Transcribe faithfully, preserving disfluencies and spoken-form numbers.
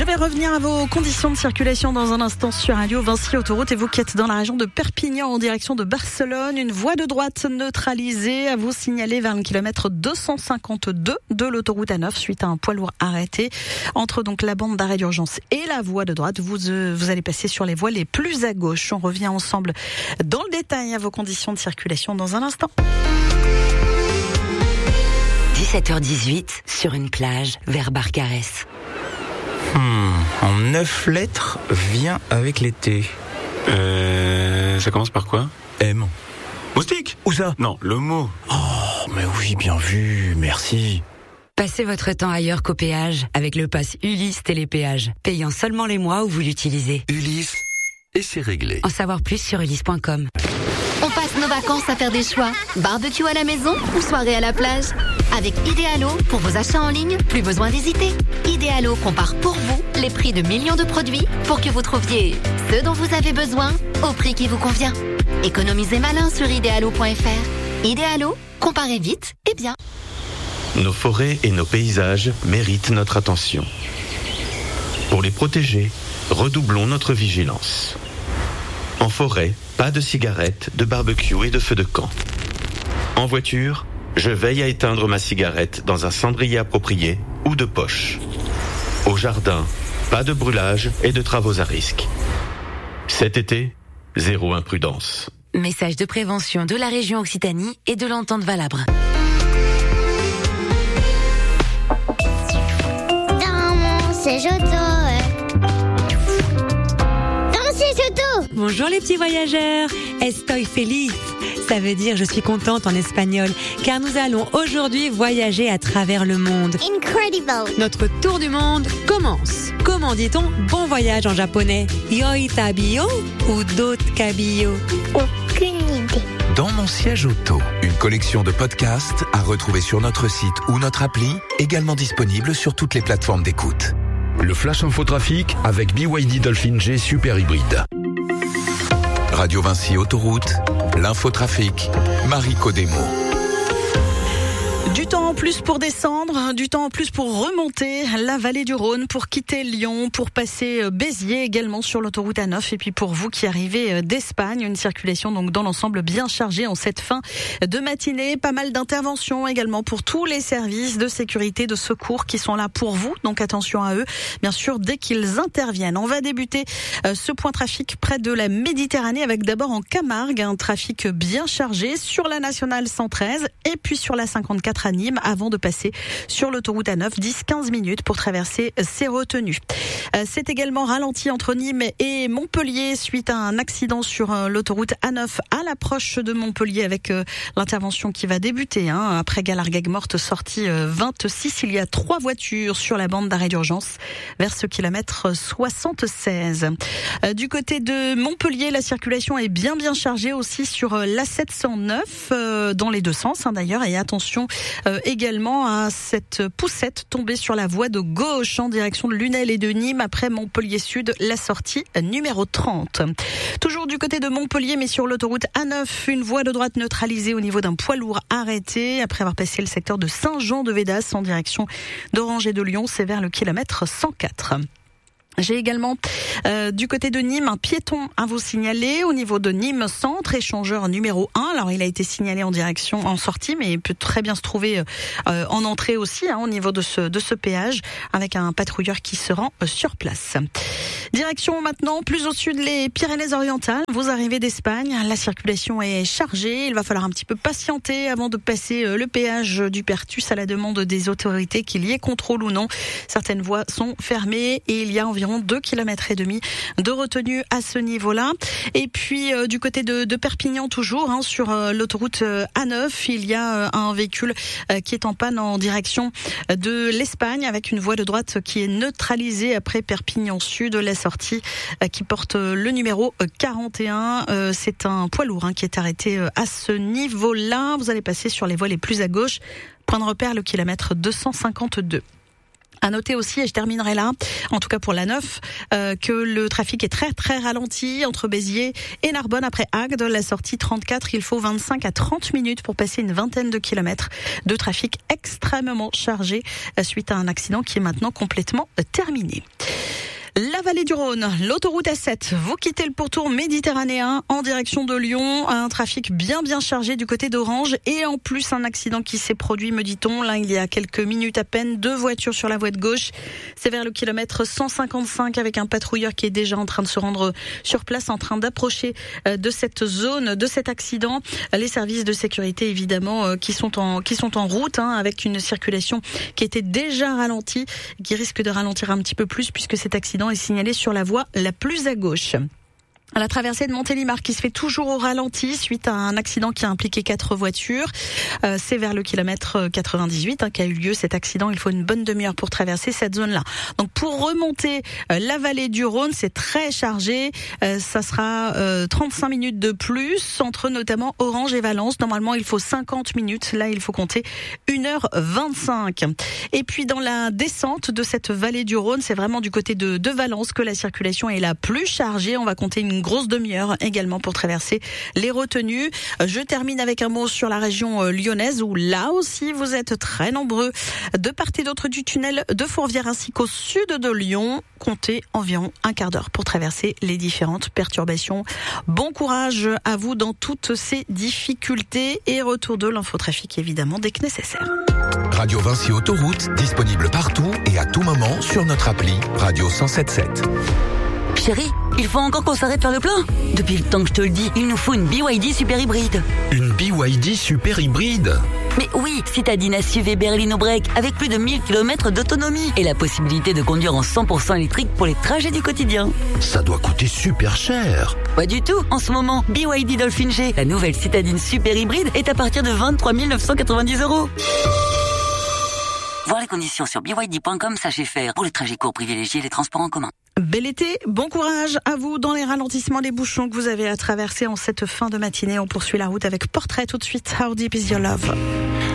Je vais revenir à vos conditions de circulation dans un instant sur Radio Vinci Autoroute. Et vous qui êtes dans la région de Perpignan en direction de Barcelone, une voie de droite neutralisée à vous signaler vers le kilomètre deux cent cinquante-deux de l'autoroute A neuf suite à un poids lourd arrêté. Entre donc la bande d'arrêt d'urgence et la voie de droite, vous, euh, vous allez passer sur les voies les plus à gauche. On revient ensemble dans le détail à vos conditions de circulation dans un instant. dix-sept heures dix-huit, sur une plage vers Barcarès. Hmm, en neuf lettres, vient avec l'été. Euh, ça commence par quoi? M. Moustique? Où ça? Non, le mot. Oh, mais oui, bien vu, merci. Passez votre temps ailleurs qu'au péage avec le pass Ulysse Télépéage, payant seulement les mois où vous l'utilisez. Ulysse, et c'est réglé. En savoir plus sur ulysse point com. On passe nos vacances à faire des choix. Barbecue à la maison ou soirée à la plage? Avec Idealo, pour vos achats en ligne, plus besoin d'hésiter. Idealo compare pour vous les prix de millions de produits pour que vous trouviez ce dont vous avez besoin au prix qui vous convient. Économisez malin sur idealo point f r. Idealo, comparez vite et bien. Nos forêts et nos paysages méritent notre attention. Pour les protéger, redoublons notre vigilance. En forêt, pas de cigarettes, de barbecue et de feux de camp. En voiture, je veille à éteindre ma cigarette dans un cendrier approprié ou de poche. Au jardin, pas de brûlage et de travaux à risque. Cet été, zéro imprudence. Message de prévention de la région Occitanie et de l'Entente Valabre. Dans mon siège auto. Dans mon siège auto. Bonjour les petits voyageurs, estoy feliz, ça veut dire je suis contente en espagnol, car nous allons aujourd'hui voyager à travers le monde. Incredible. Notre tour du monde commence. Comment dit-on bon voyage en japonais? Yoi tabiyo ou dot kabiyo? Aucune idée. Dans mon siège auto, une collection de podcasts à retrouver sur notre site ou notre appli, également disponible sur toutes les plateformes d'écoute. Le Flash Infotrafic avec B Y D Dolphin G Super Hybride. Radio Vinci Autoroute, l'infotrafic, Marie Codemo. Du temps en plus pour descendre, du temps en plus pour remonter la vallée du Rhône, pour quitter Lyon, pour passer Béziers également sur l'autoroute A neuf. Et puis pour vous qui arrivez d'Espagne, une circulation donc dans l'ensemble bien chargée en cette fin de matinée. Pas mal d'interventions également pour tous les services de sécurité, de secours qui sont là pour vous. Donc attention à eux, bien sûr, dès qu'ils interviennent. On va débuter ce point trafic près de la Méditerranée avec d'abord en Camargue, un trafic bien chargé sur la nationale cent treize et puis sur la cinquante-quatre à Nîmes avant de passer sur l'autoroute A neuf, dix à quinze minutes pour traverser ces retenues. C'est également ralenti entre Nîmes et Montpellier suite à un accident sur l'autoroute A neuf à l'approche de Montpellier avec l'intervention qui va débuter. Hein. Après Galargueg-Morte, sortie vingt-six, il y a trois voitures sur la bande d'arrêt d'urgence vers ce kilomètre soixante-seize. Du côté de Montpellier, la circulation est bien bien chargée aussi sur l'A sept cent neuf dans les deux sens hein, d'ailleurs. Et attention Euh, également à cette poussette tombée sur la voie de gauche en direction de Lunel et de Nîmes après Montpellier Sud, la sortie numéro trente. Toujours du côté de Montpellier mais sur l'autoroute A neuf, une voie de droite neutralisée au niveau d'un poids lourd arrêté après avoir passé le secteur de Saint-Jean-de-Védas en direction d'Orange et de Lyon, c'est vers le kilomètre cent quatre. J'ai également euh, du côté de Nîmes un piéton à vous signaler au niveau de Nîmes Centre, échangeur numéro un. Alors il a été signalé en direction en sortie, mais il peut très bien se trouver euh, en entrée aussi hein, au niveau de ce de ce péage avec un patrouilleur qui se rend euh, sur place. Direction maintenant plus au sud les Pyrénées-Orientales. Vous arrivez d'Espagne, la circulation est chargée. Il va falloir un petit peu patienter avant de passer euh, le péage du Pertus à la demande des autorités qu'il y ait contrôle ou non. Certaines voies sont fermées et il y a environ deux kilomètres et demi de retenue à ce niveau-là. Et puis euh, du côté de, de Perpignan toujours, hein, sur euh, l'autoroute euh, A neuf, il y a euh, un véhicule euh, qui est en panne en direction de l'Espagne avec une voie de droite qui est neutralisée après Perpignan Sud, la sortie euh, qui porte euh, le numéro quarante et un. Euh, c'est un poids lourd hein, qui est arrêté euh, à ce niveau-là. Vous allez passer sur les voies les plus à gauche. Point de repère, le kilomètre deux cent cinquante-deux. À noter aussi, et je terminerai là, en tout cas pour l'A neuf, euh, que le trafic est très très ralenti entre Béziers et Narbonne après Agde. La sortie trente-quatre, il faut vingt-cinq à trente minutes pour passer une vingtaine de kilomètres de trafic extrêmement chargé suite à un accident qui est maintenant complètement terminé. vallée du Rhône, l'autoroute A sept, vous quittez le pourtour méditerranéen en direction de Lyon, un trafic bien bien chargé du côté d'Orange et en plus un accident qui s'est produit, me dit-on, là il y a quelques minutes à peine, deux voitures sur la voie de gauche, c'est vers le kilomètre cent cinquante-cinq avec un patrouilleur qui est déjà en train de se rendre sur place, en train d'approcher de cette zone, de cet accident. Les services de sécurité évidemment qui sont en, qui sont en route hein, avec une circulation qui était déjà ralentie, qui risque de ralentir un petit peu plus puisque cet accident est signalé sur la voie la plus à gauche. À la traversée de Montélimar qui se fait toujours au ralenti suite à un accident qui a impliqué quatre voitures. Euh, c'est vers le kilomètre quatre-vingt-dix-huit hein, qu'a eu lieu cet accident. Il faut une bonne demi-heure pour traverser cette zone-là. Donc pour remonter euh, la vallée du Rhône, c'est très chargé. Euh, ça sera euh, trente-cinq minutes de plus entre notamment Orange et Valence. Normalement, il faut cinquante minutes. Là, il faut compter une heure vingt-cinq. Et puis dans la descente de cette vallée du Rhône, c'est vraiment du côté de, de Valence que la circulation est la plus chargée. On va compter une grosse demi-heure également pour traverser les retenues. Je termine avec un mot sur la région lyonnaise où là aussi vous êtes très nombreux de part et d'autre du tunnel de Fourvière ainsi qu'au sud de Lyon. Comptez environ un quart d'heure pour traverser les différentes perturbations. Bon courage à vous dans toutes ces difficultés et retour de l'infotrafic évidemment dès que nécessaire. Radio Vinci Autoroute, disponible partout et à tout moment sur notre appli Radio cent sept sept. Chérie, il faut encore qu'on s'arrête faire le plein. Depuis le temps que je te le dis, il nous faut une B Y D super hybride. Une B Y D super hybride? Mais oui, citadine S U V berlino break avec plus de mille kilomètres d'autonomie et la possibilité de conduire en cent pour cent électrique pour les trajets du quotidien. Ça doit coûter super cher. Pas du tout. En ce moment, B Y D Dolphin G, la nouvelle citadine super hybride, est à partir de vingt-trois mille neuf cent quatre-vingt-dix euros. Voir les conditions sur b y d point com, sachez faire. Pour les trajets courts, privilégiez les transports en commun. Bel été, bon courage à vous dans les ralentissements des bouchons que vous avez à traverser en cette fin de matinée. On poursuit la route avec Portrait tout de suite. How Deep Is Your Love?